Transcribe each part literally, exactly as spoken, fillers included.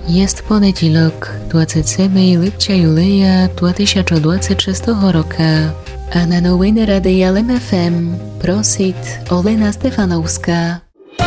Jest poniedziałek, dwudziestego siódmego lipca juleja dwa tysiące dwudziestego szóstego roku, a na nowiny Radia L M F M prosit Olena Stefanowska.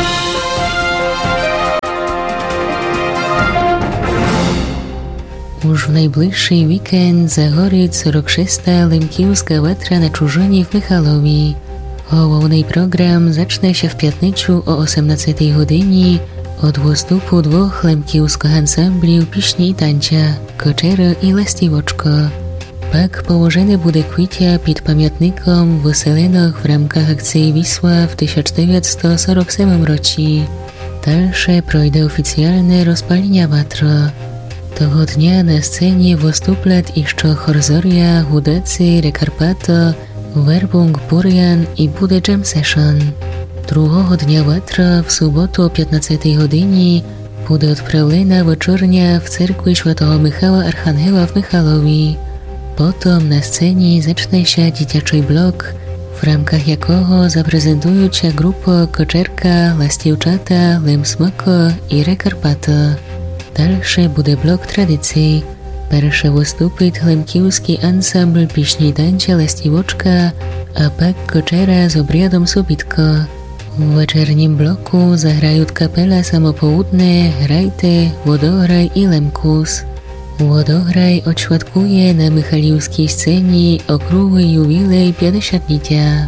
Już w najbliższy weekend zahorí сорок шоста Lemkівська ветра na Чужині w Michalowie. Головний program zacznie się w piatniczu o osiemnastej godzinie od występu dwóch lemkівських ансамблів пісні і танця «Кочера» і «Ластівочко». Pak położony буде kwiaty pod pamiętnikiem wyselionych w ramach akcji Wisła w tysiąc dziewięćset czterdziestym siódmym roku. Dalsze projdzie oficjalne rozpalenia watra. Tego dnia na scenie wystąpią jeszcze Horzoria, Hudecy, Rekarpato, Werbung, Burian i bude jam session. Drugiego dnia watra w sobotę o piętnastej godzinie bude odprawiona wieczornia w cerkwi Świętego Michała Archangela w Michalowie. Potem na scenie zacznie się dzieciaczy blok, w ramach jakiego zaprezentują się grupa Koczerka, Lastiewczata, Lem Smoko i Rekarpato. Dalszy bude blok tradycji. Pierwszy wystąpi lemkівський ansambl pieśni i tańca Lastiwoczka, a pak Koczera z obriadom Sobitko. W wieczornym bloku zagrają kapela Samopołudne, Rajty, Wodograj i Lemkus. Wodograj odświadkuje na michaliwskiej scenie okrągły jubilej pięćdziesięciolecia.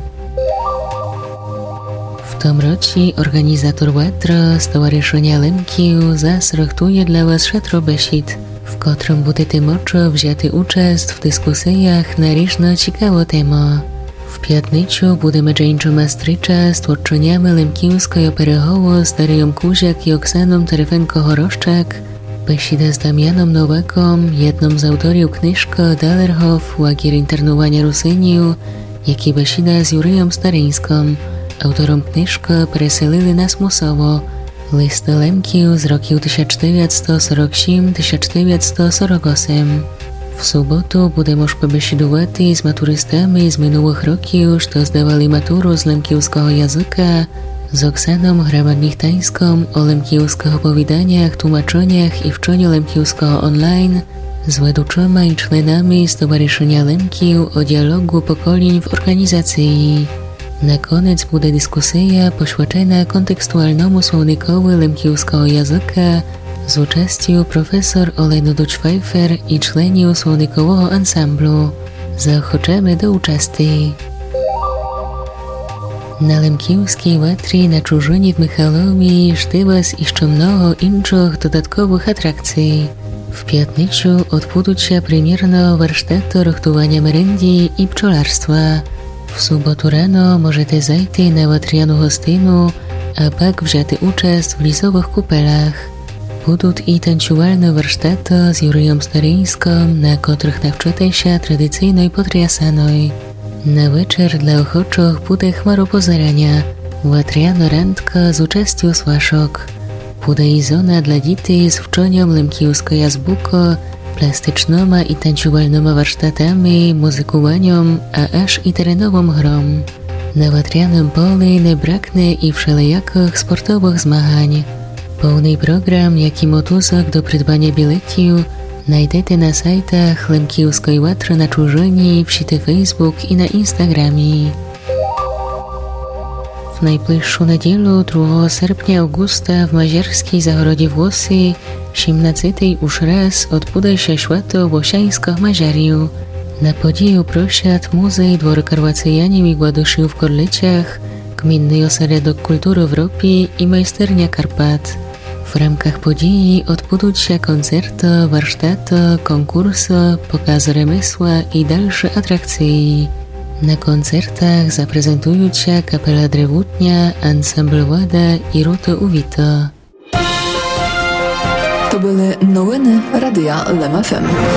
W tym roku organizator Watra Stowarzyszenia Lemkiw zasrychtuje dla Was szatro besied, w którym będziecie mogli wziąć uczest w dyskusjach na różne ciekawe tematy. W piatniczu będziemy dzięczyć strycza z twórczyniami lemkівської opery z Darią Kuziak i Oksaną Terefenko-Horoszczak, besieda z Damianem Nowakom, jedną z autorów kniżka Dalerhof, Łagier internowania Rusyniu, jak i besieda z Juryjem Staryńskim, autorem kniżka Preselili nas musowo, listy Lemkiw z roku tysiąc dziewięćset czterdziesty siódmy do tysiąc dziewięćset czterdziestego ósmego. W sobotę będę mógł pobesiedować z maturystami z minionych roków, którzy zdawali maturę z lemkівського języka, z Oksaną Hramadnik-Tańską o lemkівських opowiadaniach, tłumaczeniach i wczeniu lemkівського online, z wedłuczyma i członami Stowarzyszenia Lemkiw o dialogu pokoleń w organizacji. Na koniec będzie dyskusja poświęcona kontekstualnemu słownikowi lemkівського języka z uczestją profesor Oleny Duć-Pfeiffer i członów słownikowego ansamblu. Zaochoczamy do uczesty. Na lemkівській watrze na Czужині w Michalowie żdy Was jeszcze mnogo innych dodatkowych atrakcji. W piatniczu odbędą się premierno warsztaty rychtowania merendy i pczolarstwa. W sobotę rano możecie zajść na watrianą hostynę, a pak wziąć uczest w lisowych kupelach. Będą i tańczuwalne warsztaty z Juryjem Staryńskim, na których nawczycie się tradycyjnej potriasanej. Na wieczór dla ochoczych będzie chmaropozerania, watriana randka z uczestją swaszok. Będzie i zona dla dzieci z wczoniem lemkівської azbuko, plastycznoma i tańczuwalnymi warsztatami, muzykowaniem, a aż i terenową grą. Na watrianym polu nie braknie i wszelijakich sportowych zmagań. Pełny program, jak i motuzek do prydbania biletów znajdziecie na sajtach Lemkівської Watry na Czужині, w sieci Facebook i na Instagramie. W najbliższą niedzielę drugiego sierpnia Augusta w Mazierskiej Zagrodzie Włosy siedemnasty już raz odbędzie się święto Włosiańskich Maziariów. Na podію prosiat Muzej Dworkarwacyjaniem i Gładyszy w Korleciach, Gminny Ośrodek Kultury w Ropie i Majsternia Karpat. W ramach podії odbędą się koncerty, warsztaty, konkursy, pokazy remysła i dalsze atrakcje. Na koncertach zaprezentują się kapela Drewutnia, ansambl Wada i Ruta Uwita. To były nowiny Radia L M F M.